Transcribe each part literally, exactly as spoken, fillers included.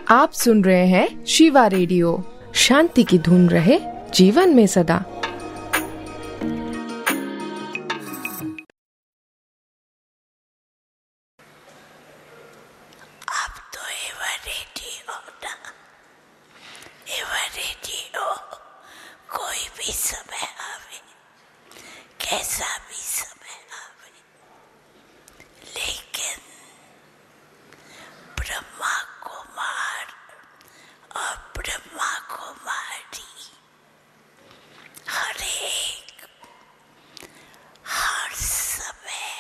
आप सुन रहे हैं शिवा रेडियो। शांति की धुन रहे जीवन में सदा। अब तो एवा रेडियो ना, एवा रेडियो कोई भी समय आवे, कैसा भी समय आवे, लेकिन ब्रह्मा कुमार और ब्रह्मा कुमारी हर एक हर समय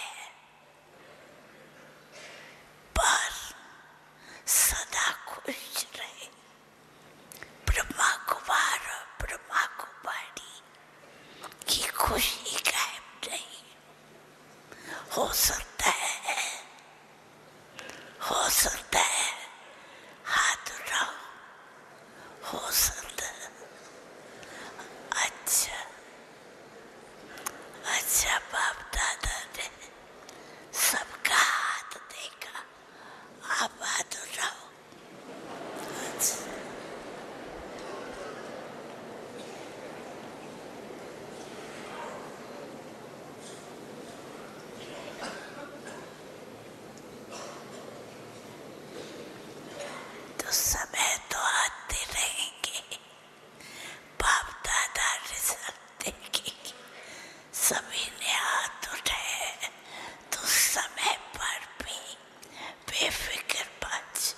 पर सदा खुश रहे। ब्रह्मा कुमार और ब्रह्मा कुमारी की खुशी गायब नहीं हो सकता है, हो सकता है हाथ उठाओ, हो सकता है। अच्छा अच्छा बाप दादा ने सबका हाथ देखा, आप हाथ उठाओ। अच्छा तो समय तो आते रहेंगे, बाप दादा रिजल्ट देखेंगे। सभी ने हाथ उठाए तो समय पर भी बेफिक्र बच,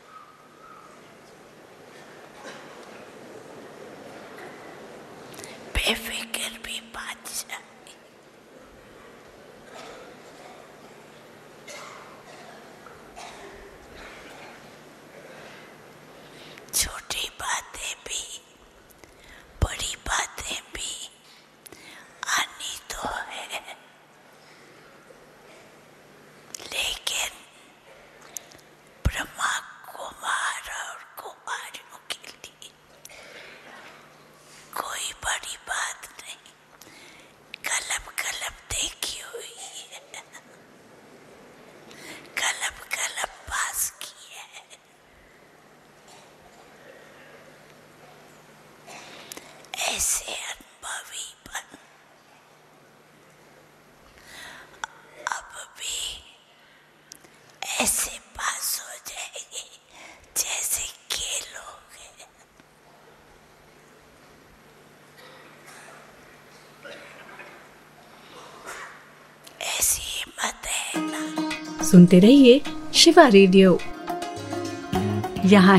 बेफिक्र भी बच जाए। छोटी बातें भी बड़ी बातें भी आनी तो है, लेकिन ब्रह्मा कुमार और कुमारियों के लिए कोई बड़ी बात नहीं। कलम कलम देखी हुई है, कलम कलम पास की है। ऐसे अनुभवी बन, अब भी ऐसे पास हो जाएंगे जैसे खेल हो गए। ऐसी हिम्मत है ना। सुनते रहिए शिवा रेडियो। यहाँ